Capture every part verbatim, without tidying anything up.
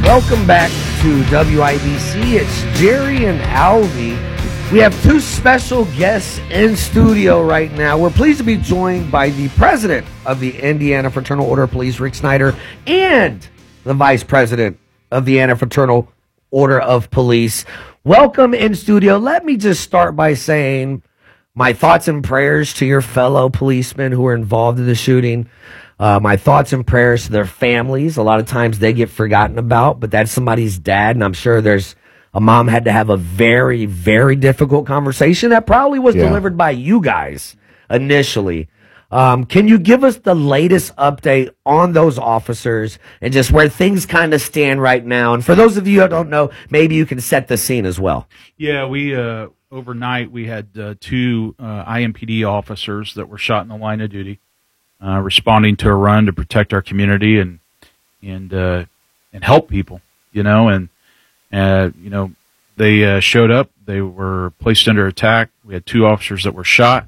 Welcome back to W I B C. It's Jerry and Alvy. We have two special guests in studio right now. We're pleased to be joined by the president of the Indiana Fraternal Order of Police, Rick Snyder, and the vice president of the Indiana Fraternal Order of Police. Welcome in studio. Let me just start by saying my thoughts and prayers to your fellow policemen who were involved in the shooting. Uh, my thoughts and prayers to their families. A lot of times they get forgotten about, but that's somebody's dad, and I'm sure there's a mom had to have a very, very difficult conversation that probably was yeah. delivered by you guys initially. Um, can you give us the latest update on those officers and just where things kind of stand right now? And for those of you who don't know, maybe you can set the scene as well. Yeah, we uh, overnight we had uh, two uh, I M P D officers that were shot in the line of duty. Uh, responding to a run to protect our community and and uh, and help people, you know, and uh, you know they uh, showed up. They were placed under attack. We had two officers that were shot,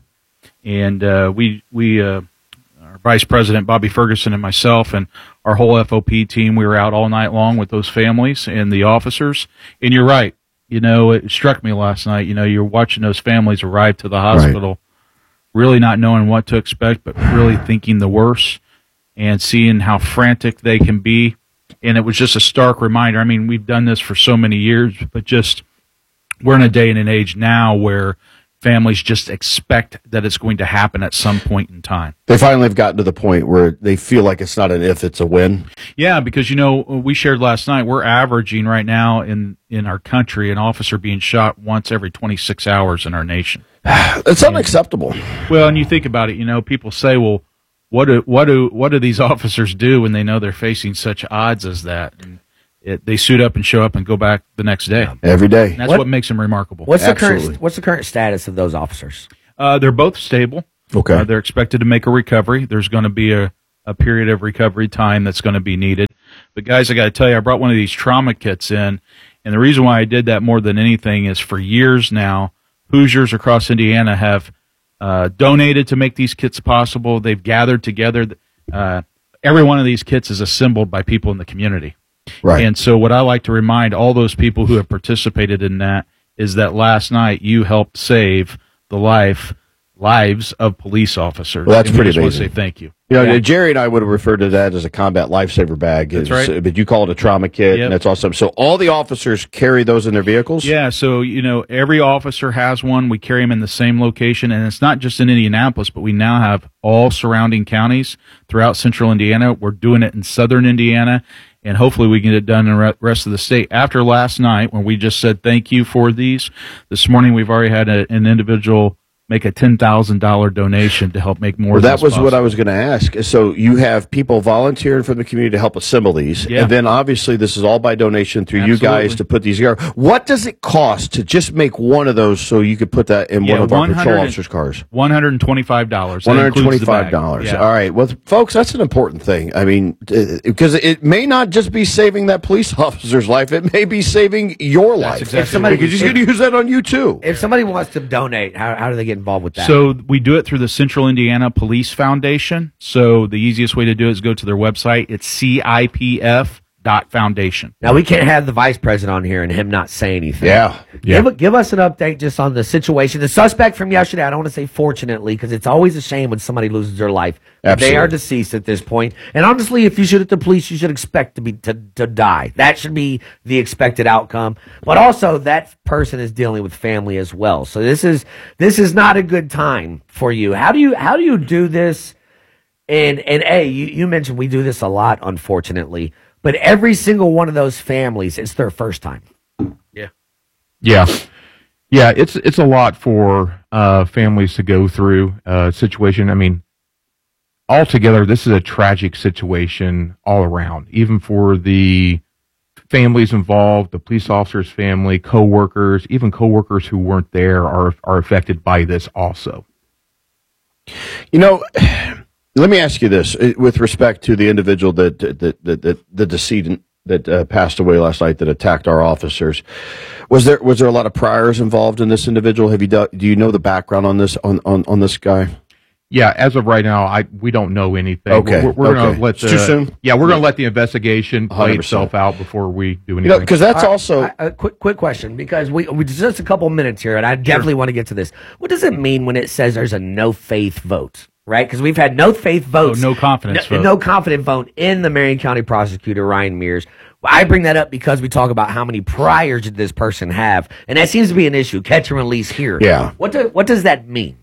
and uh, we we uh, our vice president Bobby Ferguson and myself and our whole F O P team, we were out all night long with those families and the officers. And you're right, you know, it struck me last night. You know, you're watching those families arrive to the hospital. Right. Really not knowing what to expect, but really thinking the worst and seeing how frantic they can be. And it was just a stark reminder. I mean, we've done this for so many years, but just we're in a day and an age now where families just expect that it's going to happen at some point in time. They finally have gotten to the point where they feel like it's not an if, it's a when. Yeah, because, you know, we shared last night, we're averaging right now in, in our country an officer being shot once every twenty-six hours in our nation. It's unacceptable. Well, and you think about it, you know, people say, well, what do what do what do these officers do when they know they're facing such odds as that? And it, they suit up and show up and go back the next day. Every day. And that's what, what makes them remarkable. What's Absolutely. the current What's the current status of those officers? Uh, they're both stable. Okay. Uh, they're expected to make a recovery. There's going to be a, a period of recovery time that's going to be needed. But guys, I got to tell you, I brought one of these trauma kits in, and the reason why I did that more than anything is for years now, Hoosiers across Indiana have uh, donated to make these kits possible. They've gathered together. Uh, every one of these kits is assembled by people in the community. Right. And so what I like to remind all those people who have participated in that is that last night you helped save the life lives of police officers. Well, that's and pretty we just amazing. Want to say thank you. You know, yeah. Jerry and I would have referred to that as a combat lifesaver bag. That's it's, right. But you call it a trauma kit, yep. and that's awesome. So all the officers carry those in their vehicles? Yeah, so, you know, every officer has one. We carry them in the same location, and it's not just in Indianapolis, but we now have all surrounding counties throughout central Indiana. We're doing it in southern Indiana, and hopefully we can get it done in the rest of the state. After last night, when we just said thank you for these, this morning we've already had a, an individual make a ten thousand dollars donation to help make more well, of that this was possible. what I was going to ask. So you have people volunteering from the community to help assemble these, yeah. and then obviously this is all by donation through Absolutely. you guys to put these together. What does it cost to just make one of those so you could put that in yeah, one of our patrol officers' cars? one hundred twenty-five dollars. one hundred twenty-five dollars. Yeah. All right. Well, folks, that's an important thing. I mean, because it may not just be saving that police officer's life. It may be saving your That's life. exactly if somebody, because he's going to use that on you, too. If somebody wants to donate, how, how do they get involved with that? So we do it through the Central Indiana Police Foundation. So the easiest way to do it is go to their website. It's C I P F dot foundation. Now, we can't have the vice president on here and him not say anything. Yeah. yeah. Give, give us an update just on the situation. The suspect from yesterday, I don't want to say fortunately, because it's always a shame when somebody loses their life. Absolutely. They are deceased at this point. And honestly, if you shoot at the police, you should expect to be to, to die. That should be the expected outcome. But also, that person is dealing with family as well. So this is this is not a good time for you. How do you how do you do this? And and A, you, you mentioned we do this a lot, unfortunately. But every single one of those families, it's their first time. Yeah. Yeah. Yeah, it's it's a lot for uh, families to go through uh, situation. I mean, altogether, this is a tragic situation all around, even for the families involved, the police officer's family, co-workers, even co-workers who weren't there are are affected by this also. You know, let me ask you this with respect to the individual that that that, that the decedent that uh, passed away last night that attacked our officers. Was there was there a lot of priors involved in this individual? Have you do, do you know the background on this on, on, on this guy? Yeah, as of right now, I we don't know anything. Okay, we're, we're okay. going to let the, it's too soon. Yeah, we're going to let the investigation play one hundred percent itself out before we do anything. You know, because that's All right, also I- a quick quick question, because we, we just a couple minutes here, and I definitely want to get to this. What does it mean when it says there's a no faith vote? Right, because we've had no faith votes, Oh, no confidence no, vote. no confident vote in the Marion County prosecutor Ryan Mears. I bring that up because we talk about how many priors did this person have, and that seems to be an issue. Catch and release here. Yeah. What do, what does that mean?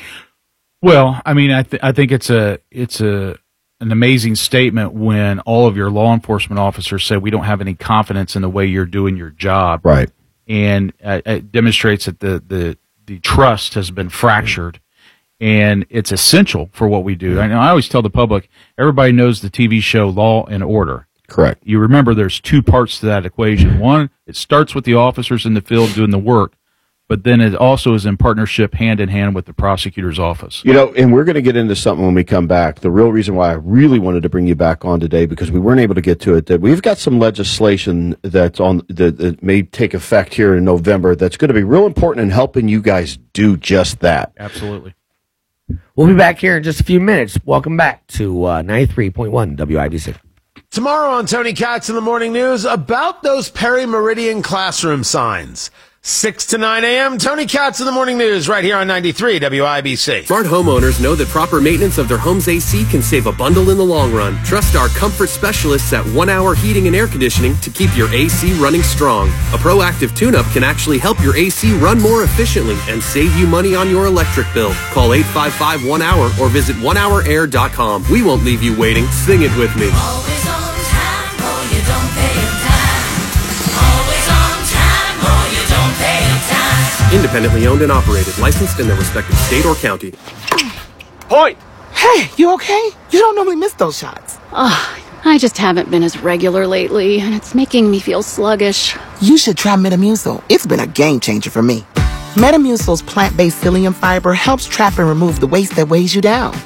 Well, I mean, I, th- I think it's a it's a an amazing statement when all of your law enforcement officers say we don't have any confidence in the way you're doing your job, right, and uh, it demonstrates that the, the the trust has been fractured, and it's essential for what we do. I know I always tell the public, everybody knows the T V show Law and Order. Correct. You remember there's two parts to that equation. One, it starts with the officers in the field doing the work, but then it also is in partnership, hand in hand with the prosecutor's office. You know, and we're going to get into something when we come back. The real reason why I really wanted to bring you back on today, because we weren't able to get to it, that we've got some legislation that's on that, that may take effect here in November that's going to be real important in helping you guys do just that. Absolutely. We'll be back here in just a few minutes. Welcome back to uh, ninety-three point one W I B C. Tomorrow on Tony Katz in the Morning News, about those Perry Meridian classroom signs. six to nine a.m., Tony Katz in the Morning News, right here on ninety-three W I B C. Smart homeowners know that proper maintenance of their home's A C can save a bundle in the long run. Trust our comfort specialists at One Hour Heating and Air Conditioning to keep your A C running strong. A proactive tune-up can actually help your A C run more efficiently and save you money on your electric bill. Call eight five five one hour or visit one hour air dot com. We won't leave you waiting. Sing it with me. Always on time, or you don't pay on time. Always on time, or you don't pay on time. Independently owned and operated, licensed in their respective state or county. Point! Hey, you okay? You don't normally miss those shots. Ugh, I just haven't been as regular lately, and it's making me feel sluggish. You should try Metamucil. It's been a game changer for me. Metamucil's plant-based psyllium fiber helps trap and remove the waste that weighs you down.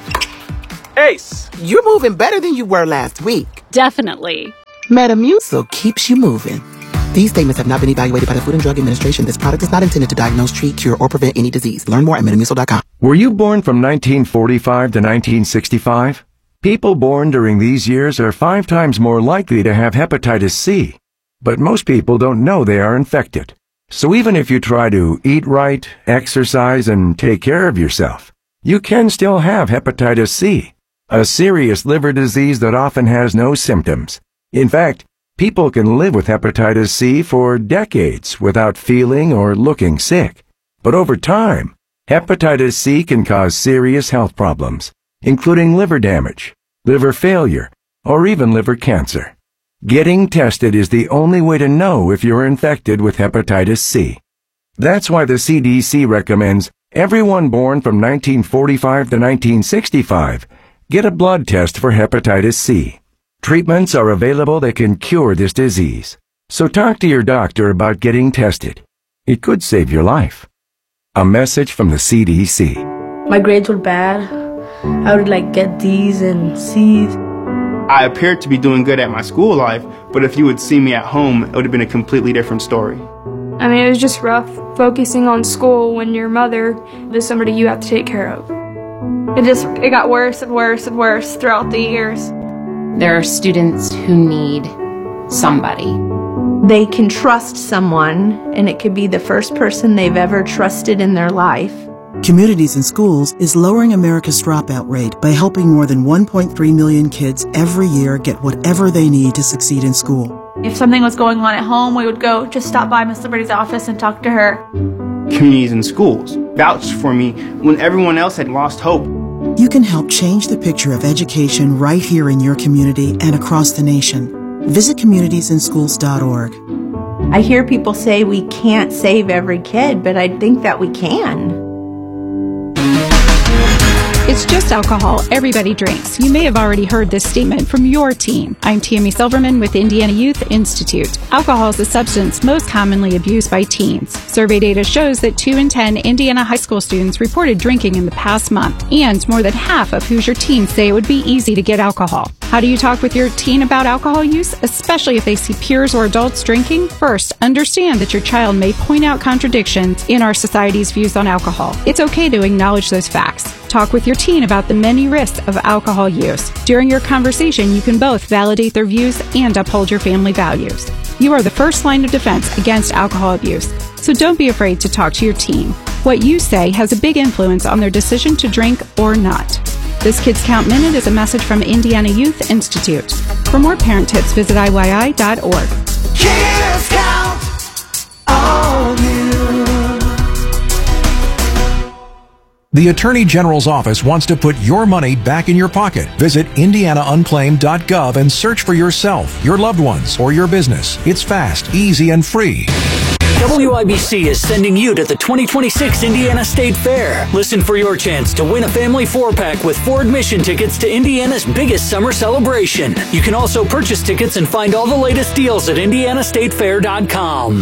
Ace, you're moving better than you were last week. Definitely. Metamucil keeps you moving. These statements have not been evaluated by the Food and Drug Administration. This product is not intended to diagnose, treat, cure, or prevent any disease. Learn more at metamucil dot com. Were you born from nineteen forty-five to nineteen sixty-five? People born during these years are five times more likely to have hepatitis C. But most people don't know they are infected. So even if you try to eat right, exercise, and take care of yourself, you can still have hepatitis C, a serious liver disease that often has no symptoms. In fact, people can live with hepatitis C for decades without feeling or looking sick. But over time, hepatitis C can cause serious health problems, including liver damage, liver failure, or even liver cancer. Getting tested is the only way to know if you're infected with hepatitis C. That's why the C D C recommends everyone born from nineteen forty-five to nineteen sixty-five get a blood test for hepatitis C. Treatments are available that can cure this disease. So talk to your doctor about getting tested. It could save your life. A message from the C D C. My grades were bad. I would like get D's and C's. I appeared to be doing good at my school life, but if you would see me at home, it would have been a completely different story. I mean, it was just rough focusing on school when your mother is somebody you have to take care of. It just, it got worse and worse and worse throughout the years. There are students who need somebody. They can trust someone, and it could be the first person they've ever trusted in their life. Communities in Schools is lowering America's dropout rate by helping more than one point three million kids every year get whatever they need to succeed in school. If something was going on at home, we would go just stop by Miss Liberty's office and talk to her. Communities in Schools vouched for me when everyone else had lost hope. You can help change the picture of education right here in your community and across the nation. Visit communities in schools dot org. I hear people say we can't save every kid, but I think that we can. It's just alcohol. Everybody drinks. You may have already heard this statement from your team. I'm Tammy Silverman with Indiana Youth Institute. Alcohol is the substance most commonly abused by teens. Survey data shows that two in ten Indiana high school students reported drinking in the past month, and more than half of Hoosier teens say it would be easy to get alcohol. How do you talk with your teen about alcohol use, especially if they see peers or adults drinking? First, understand that your child may point out contradictions in our society's views on alcohol. It's okay to acknowledge those facts. Talk with your teen about the many risks of alcohol use. During your conversation, you can both validate their views and uphold your family values. You are the first line of defense against alcohol abuse, so don't be afraid to talk to your teen. What you say has a big influence on their decision to drink or not. This Kids Count Minute is a message from Indiana Youth Institute. For more parent tips, visit I Y I dot org. Kids count on you. The Attorney General's office wants to put your money back in your pocket. Visit indiana unclaimed dot gov and search for yourself, your loved ones, or your business. It's fast, easy, and free. W I B C is sending you to the twenty twenty-six Indiana State Fair. Listen for your chance to win a family four-pack with four admission tickets to Indiana's biggest summer celebration. You can also purchase tickets and find all the latest deals at indiana state fair dot com.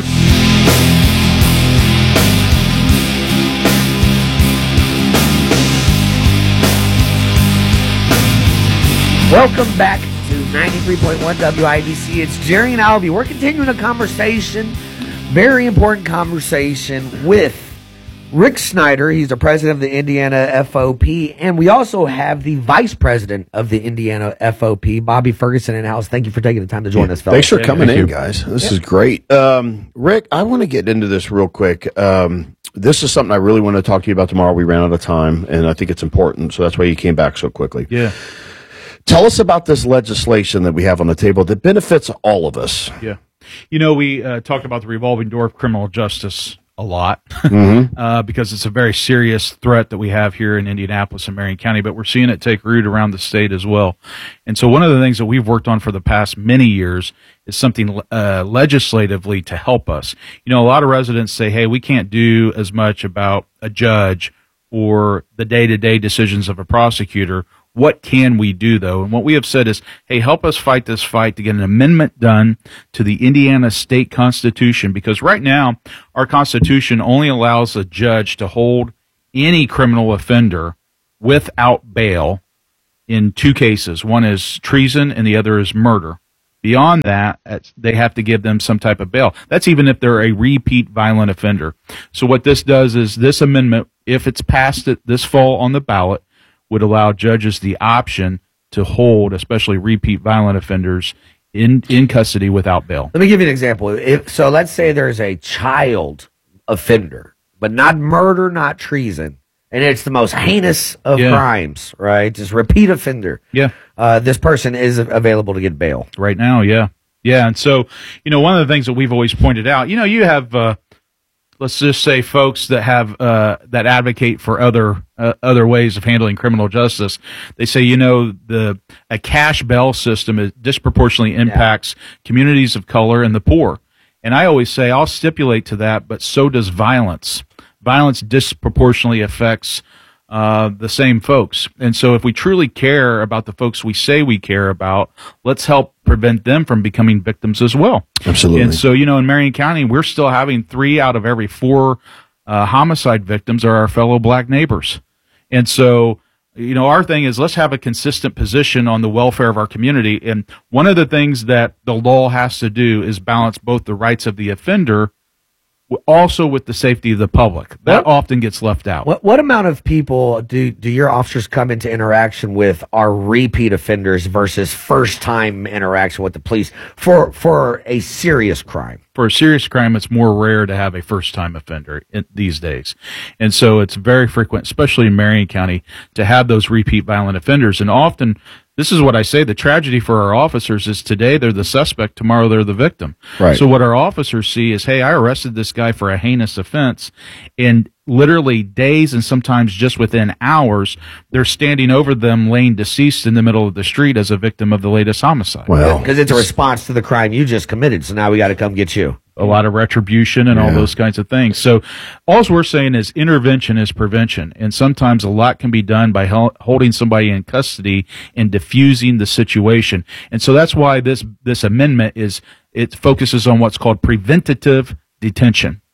Welcome back to ninety-three point one W I B C. It's Jerry and Alvy. We're continuing a conversation, very important conversation with Rick Snyder. He's the president of the Indiana F O P, and we also have the vice president of the Indiana F O P, Bobby Ferguson, in house. Thank you for taking the time to join yeah, us, fellas. Thanks for coming Thank in, you. guys. This Yeah. is great. Um, Rick, I want to get into this real quick. Um, this is something I really want to talk to you about tomorrow. We ran out of time, and I think it's important, so that's why you came back so quickly. Yeah. Tell us about this legislation that we have on the table that benefits all of us. Yeah. You know, we uh, talked about the revolving door of criminal justice a lot Mhm. uh, because it's a very serious threat that we have here in Indianapolis and Marion County, but we're seeing it take root around the state as well. And so one of the things that we've worked on for the past many years is something uh, legislatively to help us. You know, a lot of residents say, hey, we can't do as much about a judge or the day-to-day decisions of a prosecutor. What can we do, though? And what we have said is, hey, help us fight this fight to get an amendment done to the Indiana State Constitution, because right now our Constitution only allows a judge to hold any criminal offender without bail in two cases. One is treason and the other is murder. Beyond that, it's- they have to give them some type of bail. That's even if they're a repeat violent offender. So what this does is this amendment, if it's passed it this fall on the ballot, would allow judges the option to hold, especially repeat violent offenders, in, in custody without bail. Let me give you an example. If, so let's say there's a child offender, but not murder, not treason, and it's the most heinous of Yeah. crimes, right? Just repeat offender. Yeah. Uh, this person is available to get bail. Right now, yeah. Yeah, and so, you know, one of the things that we've always pointed out, you know, you have, uh, let's just say, folks that have, uh, that advocate for other, uh, other ways of handling criminal justice. They say, you know, the, a cash bail system is disproportionately impacts communities of color and the poor. And I always say, I'll stipulate to that, but so does violence. Violence disproportionately affects uh, the same folks. And so if we truly care about the folks we say we care about, let's help prevent them from becoming victims as well. Absolutely. And so, you know, in Marion County, we're still having three out of every four uh, homicide victims are our fellow black neighbors. And so, you know, our thing is let's have a consistent position on the welfare of our community. And one of the things that the law has to do is balance both the rights of the offender also with the safety of the public. That What- often gets left out. What what amount of people do do your officers come into interaction with are repeat offenders versus first time interaction with the police for for a serious crime? For a serious crime, it's more rare to have a first-time offender in, these days. And so it's very frequent, especially in Marion County, to have those repeat violent offenders. And often, this is what I say, the tragedy for our officers is today they're the suspect, tomorrow they're the victim. Right. So what our officers see is, hey, I arrested this guy for a heinous offense, and literally days and sometimes just within hours, they're standing over them laying deceased in the middle of the street as a victim of the latest homicide. Well, Because it's a response to the crime you just committed. So now we got to come get you. A lot of retribution and all Yeah. those kinds of things. So all we're saying is intervention is prevention. And sometimes a lot can be done by hel- holding somebody in custody and diffusing the situation. And so that's why this, this amendment is, it focuses on what's called preventative detention.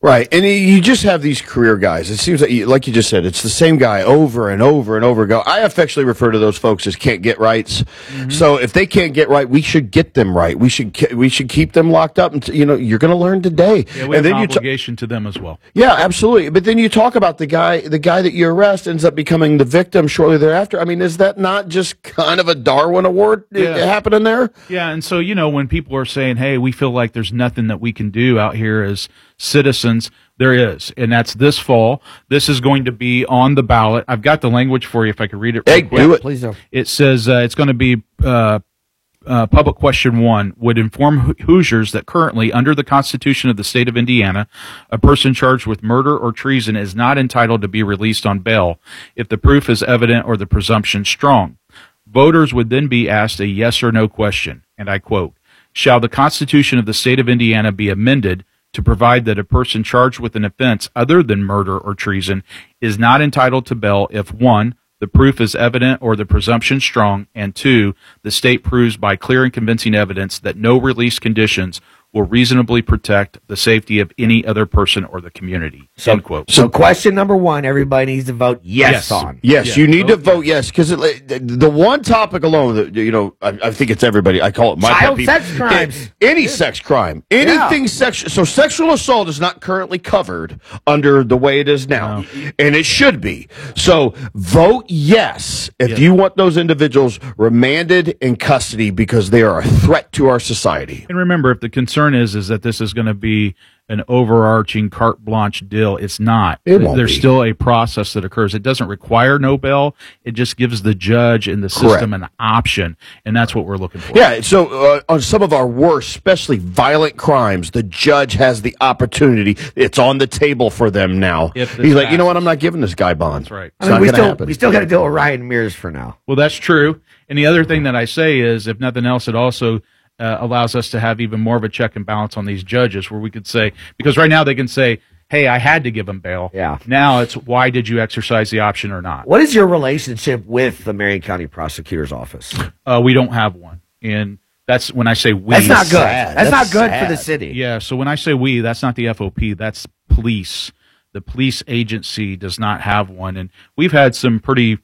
Right, and you just have these career guys. It seems like, you, like you just said, it's the same guy over and over and over again. I affectionately refer to those folks as can't get rights. Mm-hmm. So if they can't get right, we should get them right. We should we should keep them locked up. And you know, you're going to learn today. Yeah, we and have then an you ta- obligation to them as well. Yeah, absolutely. But then you talk about the guy, the guy that you arrest ends up becoming the victim shortly thereafter. I mean, is that not just kind of a Darwin Award Yeah. happening there? Yeah, and so, you know, when people are saying, hey, we feel like there's nothing that we can do out here as citizens, there is, and that's this fall. This is going to be on the ballot. I've got the language for you if I could read it real Hey, quick. do it. Please do. It says uh, it's going to be uh, uh, public question one would inform Ho- Hoosiers that currently, under the Constitution of the state of Indiana, a person charged with murder or treason is not entitled to be released on bail if the proof is evident or the presumption strong. Voters would then be asked a yes or no question, and I quote, "Shall the Constitution of the state of Indiana be amended to provide that a person charged with an offense other than murder or treason is not entitled to bail if, one, the proof is evident or the presumption strong, and two, the state proves by clear and convincing evidence that no release conditions will reasonably protect the safety of any other person or the community." So, End quote. so question number one, everybody needs to vote yes, Yes. on. Yes, Yeah, you need to vote vote yes, because the one topic alone that, you know, I, I think it's everybody, I call it my Child pet peeve. sex crimes. A- Any sex crime. Anything sexual. So sexual assault is not currently covered under the way it is now. And it should be. So vote yes if Yes. you want those individuals remanded in custody because they are a threat to our society. And remember, if the concern is is that this is going to be an overarching carte blanche deal, it's not. It won't There's be. still a process that occurs. It doesn't require no bail. It just gives the judge and the system Correct. an option, and that's what we're looking for. Yeah, so uh, on some of our worst, especially violent crimes, the judge has the opportunity. It's on the table for them now. If this He's like, you know what? passes. I'm not giving this guy bond. That's right. I It's mean, not we going to still happen. we still got to deal with Ryan Mears for now. Well, that's true. And the other thing that I say is, if nothing else, it also uh, allows us to have even more of a check and balance on these judges, where we could say, because right now they can say, hey, I had to give him bail. Yeah. Now it's, why did you exercise the option or not? What is your relationship with the Marion County Prosecutor's Office? Uh, we don't have one. And that's when I say we. That's not good. sad. That's, That's not good sad. for the city. Yeah, so when I say we, that's not the F O P, that's police. The police agency does not have one. And we've had some pretty,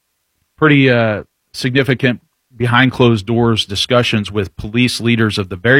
pretty uh, significant behind closed doors discussions with police leaders of the very